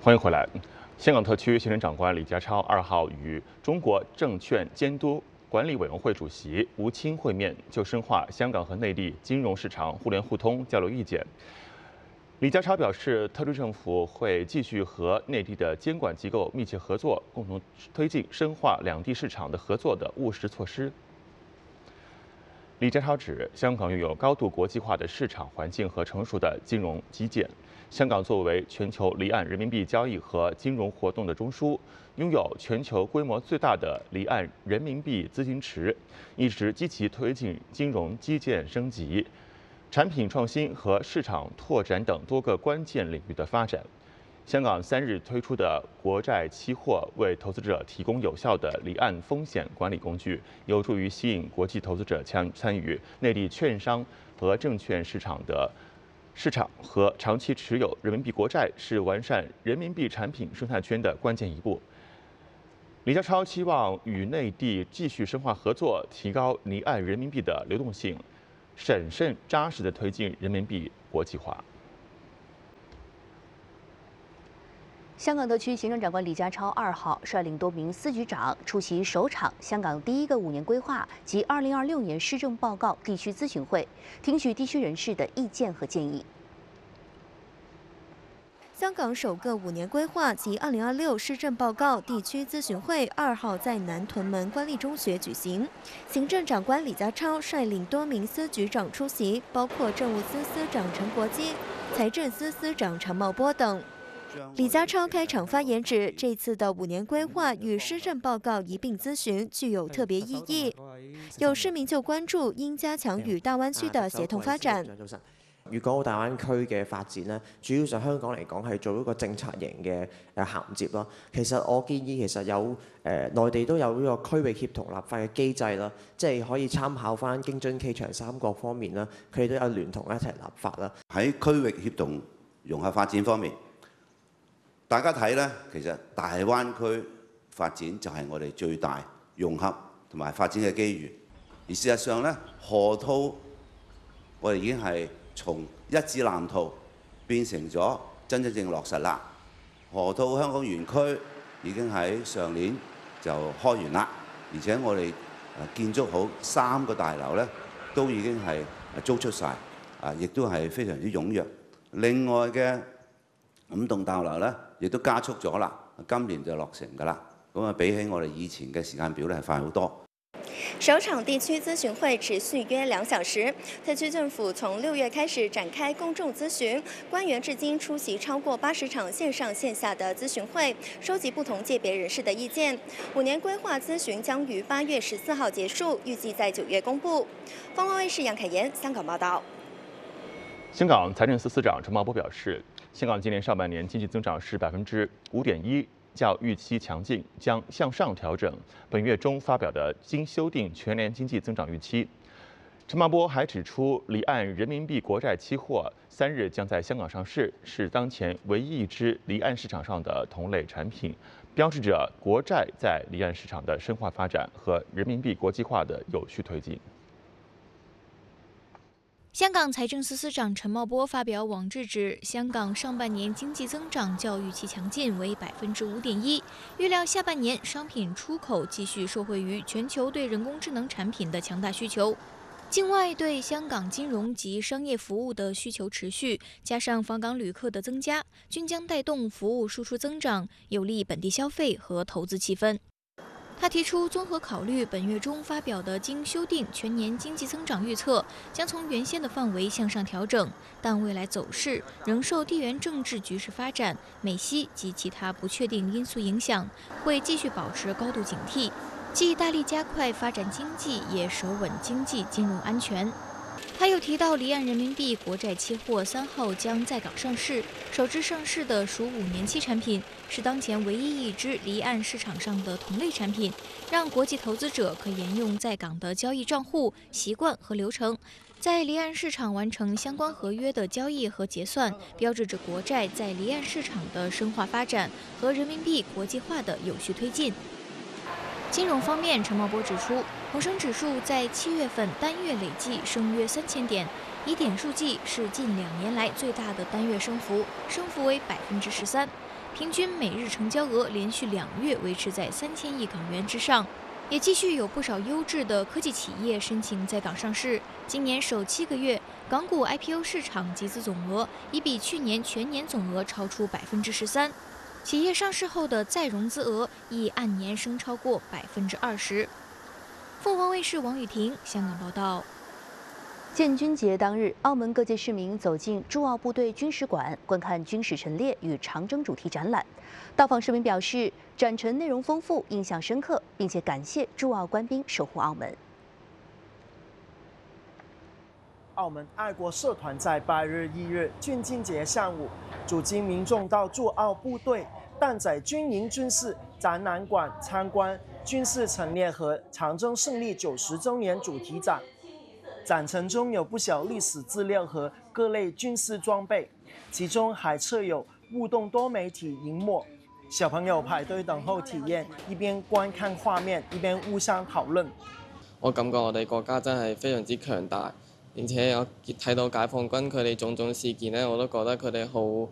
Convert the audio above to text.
欢迎回来。香港特区行政长官李家超2号与中国证券监督管理委员会主席吴清会面，就深化香港和内地金融市场互联互通交流意见。李家超表示，特区政府会继续和内地的监管机构密切合作，共同推进深化两地市场的合作的务实措施。李家超指，香港拥有高度国际化的市场环境和成熟的金融基建。香港作为全球离岸人民币交易和金融活动的中枢，拥有全球规模最大的离岸人民币资金池，一直积极推进金融基建升级、产品创新和市场拓展等多个关键领域的发展。香港3日推出的国债期货，为投资者提供有效的离岸风险管理工具，有助于吸引国际投资者参与内地券商和证券市场和长期持有人民币国债，是完善人民币产品生态圈的关键一步。李家超期望与内地继续深化合作，提高离岸人民币的流动性，审慎扎实地推进人民币国际化。 香港特区行政长官李家超2号率领多名司局长出席首场香港第一个5年规划及2026年施政报告地区咨询会，听取地区人士的意见和建议。 香港首个5年规划及2026施政报告地区咨询会2号在南屯门官立中学举行，行政长官李家超率领多名司局长出席，包括政务司司长陈国基、财政司司长陈茂波等。李家超开场发言指，这次的5年规划与施政报告一并咨询，具有特别意義。有市民就關注應加強與大灣區的協同發展。 粵港澳大灣區嘅發展咧，主要上香港嚟講係做一個政策型嘅銜接咯。其實我建議有內地都有呢個區域協同立法嘅機制啦，即係可以參考翻京津冀長三角方面啦，佢哋都有聯同一齊立法啦。 喺區域協同融合發展方面。大家睇咧，其實大灣區發展就係我哋最大融合同埋發展嘅機遇。而事實上咧，河套我哋已經係從一紙藍圖變成咗真正落實啦。河套香港園區已經喺上年就開完啦，而且我哋建築好3個大樓咧，都已經係租出晒，亦都係非常之踴躍。另外嘅5棟大樓咧，亦都加速咗啦，今年就落成㗎啦。咁啊，比起我哋以前嘅時間表咧，係快好多。 首場地區諮詢會持續約2小時，特區政府從6月開始展開公眾諮詢，官員至今出席超過80場線上線下的諮詢會，收集不同界別人士的意見。5年規劃諮詢將於8月14號結束，預計在9月公佈。方方衛視楊凱妍香港報道。 香港財政司司長陳茂波表示，香港今年上半年經濟增長是5.1%，較預期強勁，將向上調整本月中發表的經修訂全年經濟增長預期。陳茂波還指出，離岸人民幣國債期貨3日將在香港上市，是當前唯一一支離岸市場上的同類產品，標誌着國債在離岸市場的深化發展和人民幣國際化的有序推進。 香港財政司司長陳茂波發表網誌指，香港上半年經濟增長較預期強勁，為5.1%，預料下半年商品出口繼續受惠於全球對人工智能產品的強大需求，境外對香港金融及商業服務的需求持續，加上訪港旅客的增加，均將帶動服務輸出增長，有利本地消費和投資氣氛。他提出，綜合考慮本月中發表的經修訂全年經濟增長預測，將從原先的範圍向上調整，但未來走勢仍受地緣政治局勢發展、美西及其他不確定因素影響，會繼續保持高度警惕，既大力加快發展經濟，也守穩經濟金融安全。他又提到，離岸人民幣國債期貨3號將在港上市，首支上市的屬5年期產品，是當前唯一一支離岸市場上的同類產品，讓國際投資者可沿用在港的交易賬戶、習慣和流程，在離岸市場完成相關合約的交易和結算，標誌着國債在離岸市場的深化發展和人民幣國際化的有序推進。金融方面，陳茂波指出，恒生指數在7月份單月累計升約3000點，以點數計是近2年來最大的單月升幅，升幅為13%。 平均每日成交额连续2月维持在3000亿港元之上。也继续有不少优质的科技企业申请在港上市。今年首7个月，港股 IPO 市场集资总额已比去年全年总额超出13%，企业上市后的再融资额亦按年升超过20%。凤凰卫视王雨婷香港报道。 建军节当日，澳门各界市民走进驻澳部队军史馆，观看军史陈列与长征主题展览。到访市民表示，展陈内容丰富，印象深刻，并且感谢驻澳官兵守护澳门。 澳门爱国社团在8日1日军庆节上午，组织民众到驻澳部队担载军营军事展览馆参观军事陈列和长征胜利90周年主题展。展陈中有不少历史资料和各类军事装备，其中还设有互动多媒体荧幕，小朋友排隊等候體驗，一邊觀看畫面，一邊互相討論。 我感覺我哋國家真係非常之強大，而且我睇到解放軍佢哋種種事件咧，我都覺得佢哋好